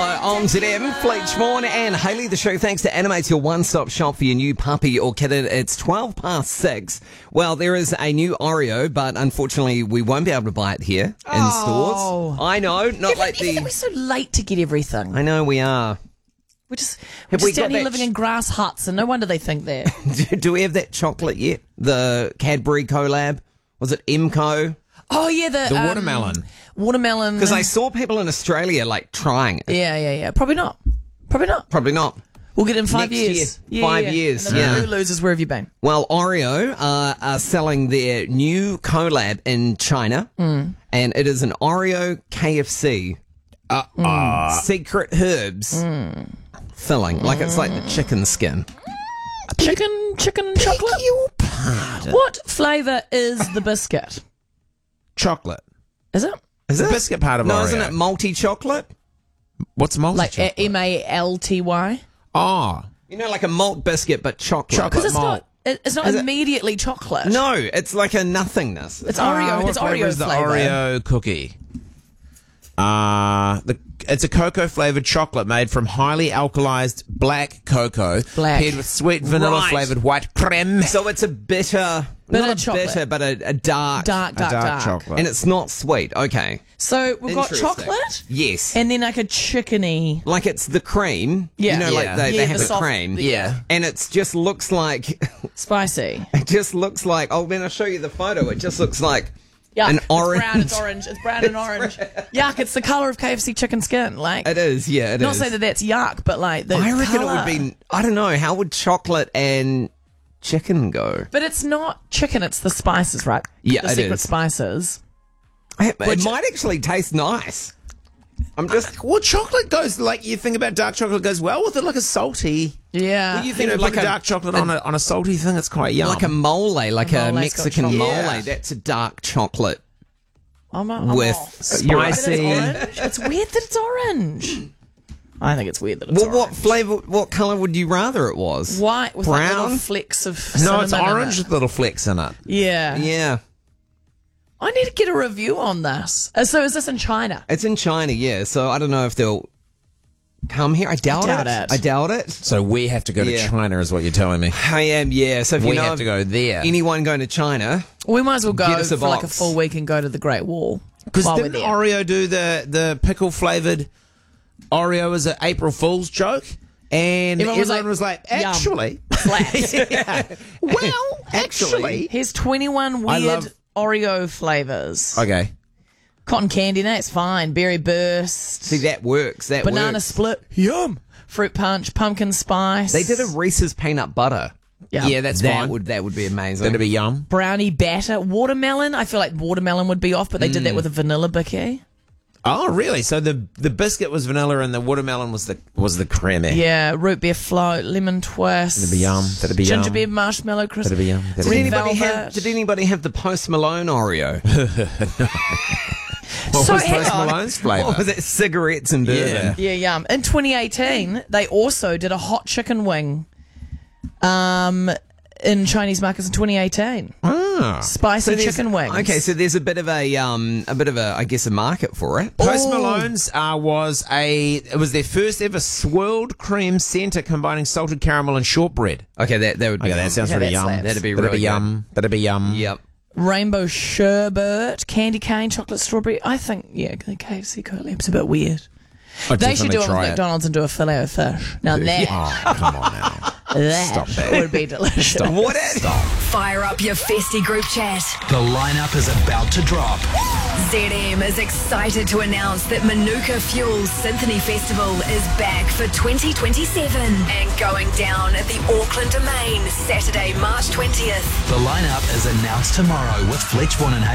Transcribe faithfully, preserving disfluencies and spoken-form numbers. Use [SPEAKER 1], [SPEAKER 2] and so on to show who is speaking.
[SPEAKER 1] on Z M, Fleetch Vaughan and Hayley, the show thanks to Animates, your one-stop shop for your new puppy or kitten. It's twelve past six. Well, there is a new Oreo, but unfortunately we won't be able to buy it here in
[SPEAKER 2] Oh.
[SPEAKER 1] stores. I know, not like
[SPEAKER 2] Even
[SPEAKER 1] the...
[SPEAKER 2] though we're so late to get everything.
[SPEAKER 1] I know we are.
[SPEAKER 2] We're just, we're
[SPEAKER 1] Have we
[SPEAKER 2] just down
[SPEAKER 1] got
[SPEAKER 2] here
[SPEAKER 1] that
[SPEAKER 2] living
[SPEAKER 1] ch-
[SPEAKER 2] in grass huts, and no wonder they think that.
[SPEAKER 1] Do we have that chocolate yet? The Cadbury collab? Was it Emco?
[SPEAKER 2] Oh, yeah, the...
[SPEAKER 3] The
[SPEAKER 2] um,
[SPEAKER 3] watermelon.
[SPEAKER 2] Watermelon.
[SPEAKER 1] Because I saw people in Australia like trying it.
[SPEAKER 2] Yeah, yeah, yeah. Probably not. Probably not.
[SPEAKER 1] Probably not.
[SPEAKER 2] We'll get in five
[SPEAKER 1] Next
[SPEAKER 2] years.
[SPEAKER 1] year.
[SPEAKER 2] Yeah,
[SPEAKER 1] Five
[SPEAKER 2] yeah.
[SPEAKER 1] years,
[SPEAKER 2] And then
[SPEAKER 1] yeah.
[SPEAKER 2] Who loses? Where have you been?
[SPEAKER 1] Well, Oreo uh, are selling their new collab in China,
[SPEAKER 2] Mm.
[SPEAKER 1] and it is an Oreo K F C
[SPEAKER 3] Uh, uh,
[SPEAKER 1] secret herbs
[SPEAKER 2] Mm.
[SPEAKER 1] filling, like it's like the chicken skin.
[SPEAKER 2] Chicken, chicken and chocolate? What flavour is the biscuit?
[SPEAKER 3] chocolate.
[SPEAKER 2] Is it?
[SPEAKER 1] Is
[SPEAKER 3] The
[SPEAKER 1] it?
[SPEAKER 3] biscuit part of
[SPEAKER 1] No,
[SPEAKER 3] Oreo.
[SPEAKER 1] isn't it multi chocolate?
[SPEAKER 3] What's multi
[SPEAKER 2] Like
[SPEAKER 3] chocolate?
[SPEAKER 2] M A L T Y?
[SPEAKER 3] Oh,
[SPEAKER 1] You know, like a malt biscuit, but chocolate.
[SPEAKER 3] Chocolate.
[SPEAKER 2] Because it's
[SPEAKER 3] Malt.
[SPEAKER 2] not, it- it's not
[SPEAKER 1] Is it-
[SPEAKER 2] immediately chocolate.
[SPEAKER 1] No, it's like a nothingness.
[SPEAKER 2] It's Oreo.
[SPEAKER 3] what
[SPEAKER 2] It's
[SPEAKER 3] flavour
[SPEAKER 2] Oreo
[SPEAKER 3] is the
[SPEAKER 2] flavour.
[SPEAKER 3] Oreo cookie. Uh, the it's a cocoa flavored chocolate made from highly alkalized black cocoa
[SPEAKER 2] Black.
[SPEAKER 3] paired with sweet vanilla
[SPEAKER 1] Right.
[SPEAKER 3] flavored white creme.
[SPEAKER 1] So it's a bitter,
[SPEAKER 2] Bitter
[SPEAKER 1] not a
[SPEAKER 2] chocolate.
[SPEAKER 1] bitter, but a, a dark,
[SPEAKER 2] Dark,
[SPEAKER 3] A
[SPEAKER 2] dark,
[SPEAKER 3] dark,
[SPEAKER 2] dark.
[SPEAKER 3] chocolate.
[SPEAKER 1] and it's not sweet. Okay,
[SPEAKER 2] So we've got
[SPEAKER 1] Interesting.
[SPEAKER 2] chocolate
[SPEAKER 1] yes,
[SPEAKER 2] and then like a chickeny.
[SPEAKER 1] like it's the cream.
[SPEAKER 2] Yeah.
[SPEAKER 1] you know, like
[SPEAKER 3] Yeah.
[SPEAKER 1] they,
[SPEAKER 2] Yeah,
[SPEAKER 1] they have
[SPEAKER 2] the
[SPEAKER 1] the,
[SPEAKER 2] soft-
[SPEAKER 1] cream.
[SPEAKER 2] the-
[SPEAKER 3] yeah.
[SPEAKER 1] and it just looks like
[SPEAKER 2] Spicy.
[SPEAKER 1] it just looks like. Oh, then I'll show you the photo. It just looks like
[SPEAKER 2] Yuck.
[SPEAKER 1] an orange.
[SPEAKER 2] It's brown, it's orange. It's brown and orange. Yuck, it's the colour of K F C chicken skin. Like,
[SPEAKER 1] It is, yeah, it is.
[SPEAKER 2] not say that that's yuck, but like the
[SPEAKER 1] I reckon
[SPEAKER 2] colour.
[SPEAKER 1] it would be. I don't know. How would chocolate and chicken go?
[SPEAKER 2] But it's not chicken, it's the spices, right?
[SPEAKER 1] Yeah,
[SPEAKER 2] the
[SPEAKER 1] it
[SPEAKER 2] secret
[SPEAKER 1] is.
[SPEAKER 2] spices.
[SPEAKER 1] It, it
[SPEAKER 2] Which-
[SPEAKER 1] might actually taste nice. I'm just.
[SPEAKER 3] Well, chocolate goes like you think about dark chocolate goes well with it, like a salty.
[SPEAKER 2] Yeah.
[SPEAKER 1] Well, you
[SPEAKER 3] You
[SPEAKER 1] think
[SPEAKER 3] know,
[SPEAKER 1] like
[SPEAKER 3] like
[SPEAKER 1] a-
[SPEAKER 3] dark chocolate
[SPEAKER 1] a-
[SPEAKER 3] on a on a salty thing. It's quite yum.
[SPEAKER 1] Like a mole, like a,
[SPEAKER 2] mole's got
[SPEAKER 1] Mexican
[SPEAKER 2] chocolate.
[SPEAKER 1] mole.
[SPEAKER 3] Yeah.
[SPEAKER 1] That's a dark chocolate
[SPEAKER 2] I'm a, I'm
[SPEAKER 1] with
[SPEAKER 2] off.
[SPEAKER 1] spicy.
[SPEAKER 2] It's, it's weird that it's orange. I think it's weird that it's
[SPEAKER 1] Well, what
[SPEAKER 2] orange.
[SPEAKER 1] flavor? What color would you rather it was?
[SPEAKER 2] White with like
[SPEAKER 1] Brown?
[SPEAKER 2] little flecks of
[SPEAKER 3] no, it's
[SPEAKER 2] cinnamon in
[SPEAKER 3] orange
[SPEAKER 2] it.
[SPEAKER 3] with little flecks in it.
[SPEAKER 2] Yeah.
[SPEAKER 1] Yeah,
[SPEAKER 2] I need to get a review on this. Uh, so is this in China?
[SPEAKER 1] it's in China. Yeah, so I don't know if they'll come here. I doubt,
[SPEAKER 2] doubt
[SPEAKER 1] it.
[SPEAKER 2] it.
[SPEAKER 1] I doubt it.
[SPEAKER 3] So we have to go to
[SPEAKER 1] Yeah.
[SPEAKER 3] China, is what you're telling me.
[SPEAKER 1] I am. Yeah. So if you
[SPEAKER 3] We
[SPEAKER 1] know
[SPEAKER 3] have
[SPEAKER 1] of
[SPEAKER 3] to go there.
[SPEAKER 1] anyone going to China,
[SPEAKER 2] We might as well go
[SPEAKER 1] Get us
[SPEAKER 2] for
[SPEAKER 1] a
[SPEAKER 2] like a
[SPEAKER 1] box.
[SPEAKER 2] full week and go to the Great Wall.
[SPEAKER 3] Because
[SPEAKER 2] while we're
[SPEAKER 3] didn't
[SPEAKER 2] there.
[SPEAKER 3] Oreo do the the pickle flavored Oreo as an April Fool's joke? And
[SPEAKER 2] Everyone
[SPEAKER 3] everyone
[SPEAKER 2] was
[SPEAKER 3] was
[SPEAKER 2] like,
[SPEAKER 3] like,
[SPEAKER 2] "Yum."
[SPEAKER 3] actually,
[SPEAKER 2] Flat.
[SPEAKER 3] Yeah. well, actually,
[SPEAKER 2] Here's twenty-one
[SPEAKER 3] I
[SPEAKER 2] weird
[SPEAKER 3] love-
[SPEAKER 2] Oreo flavors.
[SPEAKER 3] okay.
[SPEAKER 2] Cotton candy, that's fine. Berry burst.
[SPEAKER 1] see that works. That
[SPEAKER 2] banana
[SPEAKER 1] works.
[SPEAKER 2] split. Yum. Fruit punch. Pumpkin spice.
[SPEAKER 1] They did a Reese's peanut butter.
[SPEAKER 2] Yum.
[SPEAKER 3] Yeah, that's
[SPEAKER 1] that
[SPEAKER 3] fine.
[SPEAKER 1] would that would be amazing.
[SPEAKER 3] That'd be yum.
[SPEAKER 2] brownie batter. Watermelon. I feel like watermelon would be off, but they did
[SPEAKER 3] Mm.
[SPEAKER 2] that with a vanilla bicky.
[SPEAKER 3] Oh, really? So the the biscuit was vanilla and the watermelon was the was the creamy.
[SPEAKER 2] Yeah, root beer float, lemon twist.
[SPEAKER 3] That'd be yum. That'd be
[SPEAKER 2] Ginger
[SPEAKER 3] yum.
[SPEAKER 2] beer marshmallow crisp.
[SPEAKER 3] That'd be yum. That'd
[SPEAKER 1] Did
[SPEAKER 3] be
[SPEAKER 1] anybody
[SPEAKER 2] velvet.
[SPEAKER 1] have? Did anybody have the Post Malone Oreo?
[SPEAKER 3] What
[SPEAKER 2] So
[SPEAKER 3] was
[SPEAKER 2] hang
[SPEAKER 3] Post
[SPEAKER 2] on.
[SPEAKER 3] Malone's flavour?
[SPEAKER 1] What was it? Cigarettes and bourbon.
[SPEAKER 2] Yeah, yum. In twenty eighteen, they also did a hot chicken wing um, in Chinese markets in twenty eighteen.
[SPEAKER 3] Ah.
[SPEAKER 2] Spicy
[SPEAKER 1] there's-
[SPEAKER 2] chicken wings.
[SPEAKER 1] Okay, so there's a bit of a um a bit of a I guess a market for it.
[SPEAKER 3] Post
[SPEAKER 2] Oh.
[SPEAKER 3] Malone's uh, was a it was their first ever swirled cream centre combining salted caramel and shortbread.
[SPEAKER 1] Okay, that that would be
[SPEAKER 3] Okay, that sounds
[SPEAKER 2] Okay,
[SPEAKER 3] pretty
[SPEAKER 2] that
[SPEAKER 3] yum.
[SPEAKER 2] slaps.
[SPEAKER 1] That'd be
[SPEAKER 3] That'd
[SPEAKER 1] really
[SPEAKER 3] be yum. That'd be yum.
[SPEAKER 1] Yep.
[SPEAKER 2] Rainbow sherbet, candy cane, chocolate strawberry. I think, yeah, the K F C collab's a bit weird.
[SPEAKER 3] I'd
[SPEAKER 2] They should
[SPEAKER 3] definitely
[SPEAKER 2] do it with
[SPEAKER 3] try
[SPEAKER 2] McDonald's and do a filet of fish. Now that,
[SPEAKER 3] Oh, come on now.
[SPEAKER 2] that,
[SPEAKER 3] Stop that.
[SPEAKER 2] would be delicious.
[SPEAKER 1] What?
[SPEAKER 4] Fire up your festy group chat.
[SPEAKER 5] The lineup is about to drop.
[SPEAKER 4] Z M is excited to announce that Manuka Fuels Symphony Festival is back for twenty twenty-seven and going down at the Auckland Domain Saturday, March twentieth.
[SPEAKER 5] The lineup is announced tomorrow with Fletch Vaughan and